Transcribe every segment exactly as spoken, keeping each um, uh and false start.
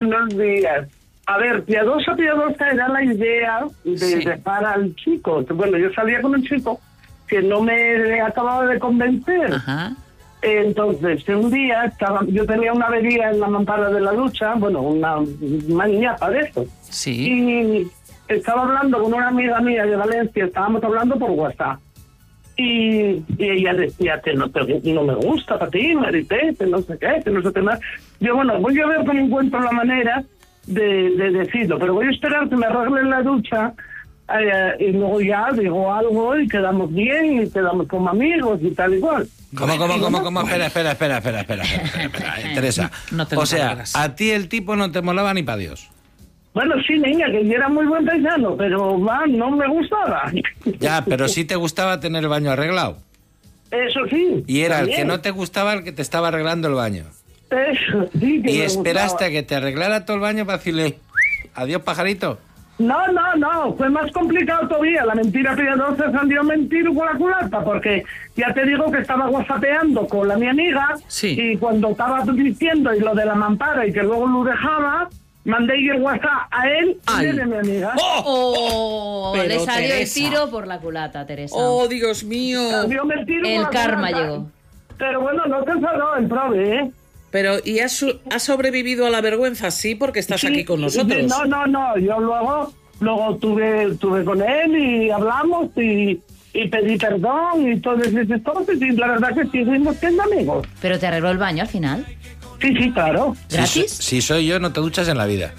Buenos días. A ver, piadosa, piadosa era la idea de Sí. dejar al chico. Bueno, yo salía con un chico que no me acababa de convencer. Ajá. Entonces, un día estaba, yo tenía una avería en la mampara de la ducha, bueno, una maniñapa de eso. Sí. Y estaba hablando con una amiga mía de Valencia, estábamos hablando por WhatsApp. Y, y ella decía que no, te, no me gusta para ti, Marité, que no sé qué, que no sé qué más. Yo, bueno, voy a ver cómo encuentro la manera de, de decirlo, pero voy a esperar que me arreglen la ducha eh, y luego ya digo algo y quedamos bien y quedamos como amigos y tal y cual. ¿Cómo, cómo, cómo, cómo? Espera, espera, espera, espera, espera, espera, espera, espera. Teresa, No te o nos sea, alegras. a ti el tipo no te molaba ni para Dios. Bueno, sí, niña, que yo era muy buen paisano, pero va, no me gustaba. Ya, pero sí te gustaba tener el baño arreglado. Eso sí. Y era el también. que no te gustaba el que te estaba arreglando el baño. Eso sí que Y me esperaste gustaba. a que te arreglara todo el baño para decirle adiós, pajarito. No, no, no, fue más complicado todavía. La mentira piadosa salió mentir con la culata, porque ya te digo que estaba whatsappeando con la mi amiga, Sí. y cuando estaba diciendo y lo de la mampara y que luego lo dejaba, mandé el WhatsApp a él y Ay. de mi amiga. Oh, Pero, le salió Teresa. el tiro por la culata, Teresa. Oh, Dios mío. Salió mentir con El la karma culata. llegó. Pero bueno, no te enfadó el prove, ¿eh? Pero, ¿y has, su- has sobrevivido a la vergüenza? Sí, porque estás Sí, aquí con nosotros. No, no, no, yo luego, luego tuve, tuve con él y hablamos y, y pedí perdón y todas esas cosas y la verdad que sí, seguimos siendo amigos. Pero te arregló el baño al final. Sí, sí, claro. ¿Gratis? Si, so- si soy yo, no te duchas en la vida.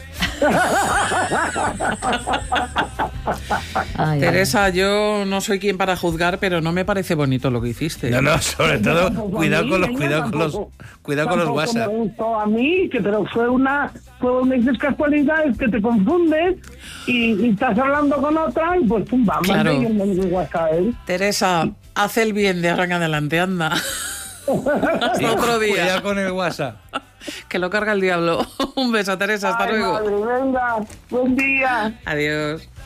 Ay, Teresa, yo no soy quien para juzgar, pero no me parece bonito lo que hiciste. No, no, sobre todo, Tampoco a cuidado mí, con los, venga, cuidado con los, tampoco- cuidado con los tampoco WhatsApp. me gustó a mí, que, pero fue una, fue una de esas casualidades que te confundes y, y estás hablando con otra y pues pum, vamos, Claro. y el WhatsApp a él. Teresa, haz el bien de ahora en adelante, anda. Hasta otro día. Cuidado con el WhatsApp. Que lo carga el diablo. Un beso, Teresa, hasta Ay, luego. madre, venga, buen día. Adiós.